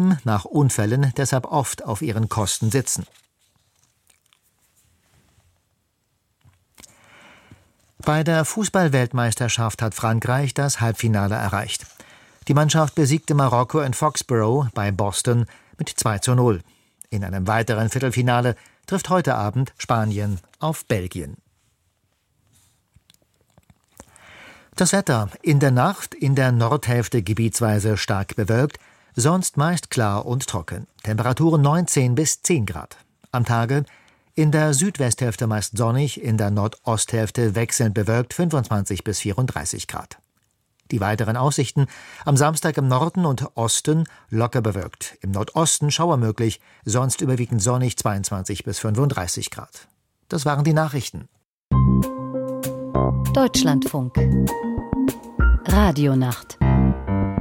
blieben nach Unfällen deshalb oft auf ihren Kosten sitzen. Bei der Fußball-Weltmeisterschaft hat Frankreich das Halbfinale erreicht. Die Mannschaft besiegte Marokko in Foxborough bei Boston mit 2:0. In einem weiteren Viertelfinale trifft heute Abend Spanien auf Belgien. Das Wetter: in der Nacht in der Nordhälfte gebietsweise stark bewölkt, sonst meist klar und trocken. Temperaturen 19 bis 10 Grad. Am Tage in der Südwesthälfte meist sonnig, in der Nordosthälfte wechselnd bewölkt 25 bis 34 Grad. Die weiteren Aussichten: am Samstag im Norden und Osten locker bewölkt, im Nordosten Schauer möglich, sonst überwiegend sonnig 22 bis 35 Grad. Das waren die Nachrichten. Deutschlandfunk Radionacht